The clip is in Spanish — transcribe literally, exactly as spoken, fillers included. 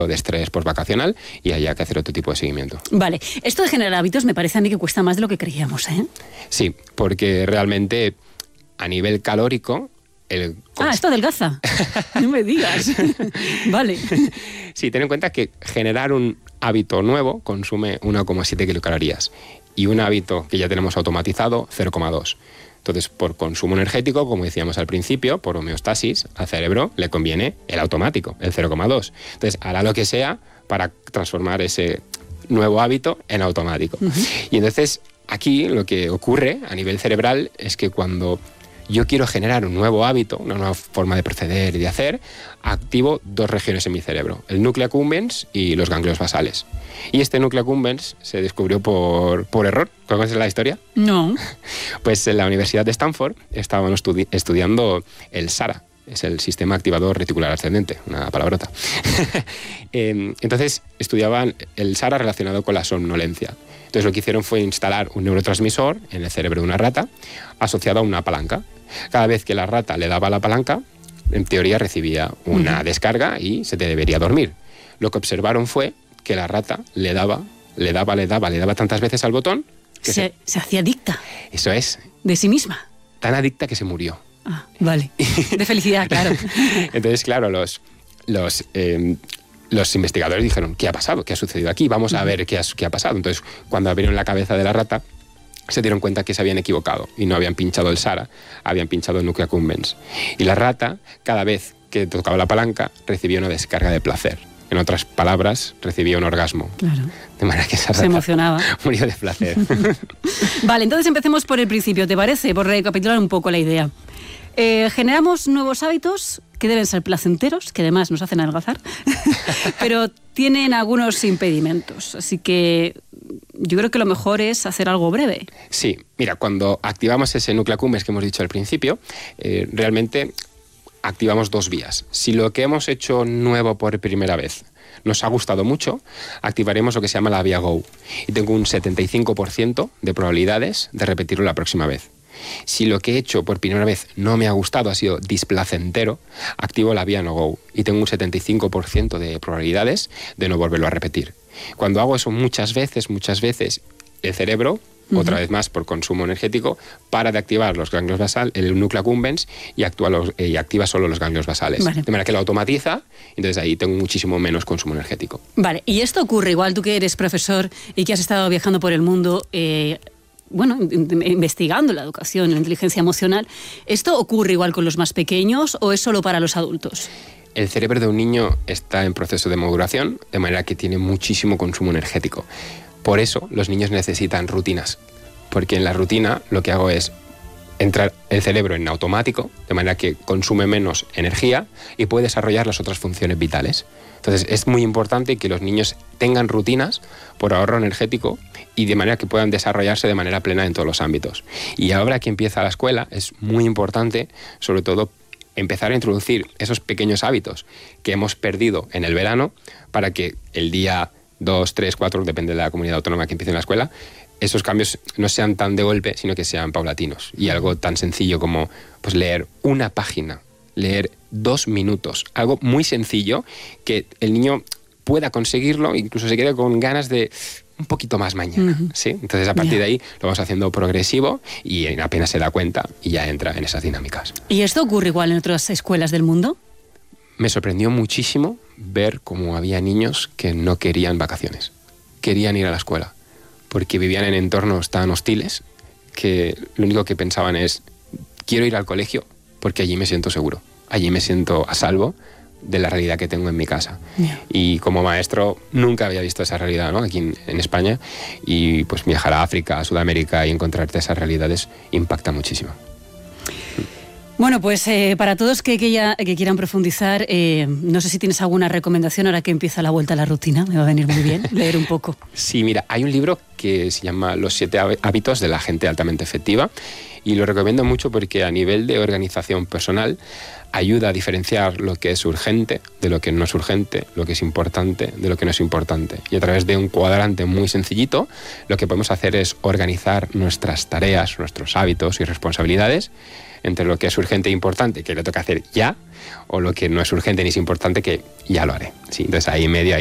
de estrés postvacacional y haya que hacer otro tipo de seguimiento. Vale, esto de generar hábitos me parece a mí que cuesta más de lo que creíamos, ¿eh? Sí, porque realmente a nivel calórico... El... Ah, esto adelgaza. No me digas. Vale. Sí, ten en cuenta que generar un hábito nuevo consume uno coma siete kilocalorías y un hábito que ya tenemos automatizado, cero coma dos. Entonces, por consumo energético, como decíamos al principio, por homeostasis, al cerebro le conviene el automático, el cero coma dos. Entonces, hará lo que sea para transformar ese nuevo hábito en automático. Uh-huh. Y entonces, aquí lo que ocurre a nivel cerebral es que cuando yo quiero generar un nuevo hábito, una nueva forma de proceder y de hacer, activo dos regiones en mi cerebro, el núcleo accumbens y los ganglios basales. Y este núcleo accumbens se descubrió por, por error. ¿Conoces la historia? No. Pues en la Universidad de Stanford estaban estudi- estudiando el SARA, es el sistema activador reticular ascendente, una palabrota. eh, entonces estudiaban el SARA relacionado con la somnolencia. Entonces lo que hicieron fue instalar un neurotransmisor en el cerebro de una rata asociado a una palanca. Cada vez que la rata le daba a la palanca, en teoría recibía una uh-huh. descarga y se te debería dormir. Lo que observaron fue que la rata le daba, le daba, le daba, le daba tantas veces al botón que se, se... se hacía adicta. Eso es. De sí misma. Tan adicta que se murió. Ah, vale. De felicidad, claro. Entonces, claro, los... los eh, Los investigadores dijeron, ¿qué ha pasado? ¿Qué ha sucedido aquí? Vamos a ver qué ha, qué ha pasado. Entonces, cuando abrieron la cabeza de la rata, se dieron cuenta que se habían equivocado y no habían pinchado el SARA, habían pinchado el núcleo accumbens. Y la rata, cada vez que tocaba la palanca, recibía una descarga de placer. En otras palabras, recibía un orgasmo. Claro. De manera que esa rata se emocionaba. Murió de placer. Vale, entonces empecemos por el principio, ¿te parece? Por recapitular un poco la idea. Eh, generamos nuevos hábitos que deben ser placenteros, que además nos hacen adelgazar, pero tienen algunos impedimentos. Así que yo creo que lo mejor es hacer algo breve. Sí, mira, cuando activamos ese núcleo accumbens que hemos dicho al principio, eh, realmente activamos dos vías. Si lo que hemos hecho nuevo por primera vez nos ha gustado mucho, activaremos lo que se llama la vía Go. Y tengo un setenta y cinco por ciento de probabilidades de repetirlo la próxima vez. Si lo que he hecho por primera vez no me ha gustado, ha sido displacentero, activo la vía no-go y tengo un setenta y cinco por ciento de probabilidades de no volverlo a repetir. Cuando hago eso muchas veces, muchas veces, el cerebro, uh-huh. otra vez más por consumo energético, para de activar los ganglios basales, el núcleo accumbens, y, actúa los, eh, y activa solo los ganglios basales. Vale. De manera que lo automatiza, entonces ahí tengo muchísimo menos consumo energético. Vale, y esto ocurre, igual tú que eres profesor y que has estado viajando por el mundo... Eh, bueno, investigando la educación, la inteligencia emocional, ¿esto ocurre igual con los más pequeños o es solo para los adultos? El cerebro de un niño está en proceso de maduración, de manera que tiene muchísimo consumo energético. Por eso los niños necesitan rutinas, porque en la rutina lo que hago es entrar el cerebro en automático, de manera que consume menos energía y puede desarrollar las otras funciones vitales. Entonces es muy importante que los niños tengan rutinas por ahorro energético y de manera que puedan desarrollarse de manera plena en todos los ámbitos. Y ahora que empieza la escuela es muy importante, sobre todo, empezar a introducir esos pequeños hábitos que hemos perdido en el verano para que el día dos, tres, cuatro, depende de la comunidad autónoma que empiece en la escuela, esos cambios no sean tan de golpe, sino que sean paulatinos. Y algo tan sencillo como pues, leer una página, leer dos minutos, algo muy sencillo que el niño pueda conseguirlo, incluso se quede con ganas de un poquito más mañana, uh-huh. ¿sí? Entonces a partir yeah. de ahí lo vamos haciendo progresivo y apenas se da cuenta y ya entra en esas dinámicas. ¿Y esto ocurre igual en otras escuelas del mundo? Me sorprendió muchísimo ver cómo había niños que no querían vacaciones, querían ir a la escuela, porque vivían en entornos tan hostiles que lo único que pensaban es quiero ir al colegio porque allí me siento seguro, allí me siento a salvo de la realidad que tengo en mi casa. Yeah. Y como maestro nunca había visto esa realidad, ¿no? Aquí en, en España, y pues viajar a África, a Sudamérica y encontrarte esas realidades impacta muchísimo. Bueno, pues eh, para todos que, que, ya, que quieran profundizar, eh, no sé si tienes alguna recomendación ahora que empieza la vuelta a la rutina, me va a venir muy bien leer un poco. Sí, mira, hay un libro que se llama Los siete hábitos de la gente altamente efectiva y lo recomiendo mucho porque a nivel de organización personal ayuda a diferenciar lo que es urgente de lo que no es urgente, lo que es importante de lo que no es importante. Y a través de un cuadrante muy sencillito, lo que podemos hacer es organizar nuestras tareas, nuestros hábitos y responsabilidades entre lo que es urgente e importante, que le toca hacer ya, o lo que no es urgente ni es importante, que ya lo haré. Sí, entonces ahí en medio hay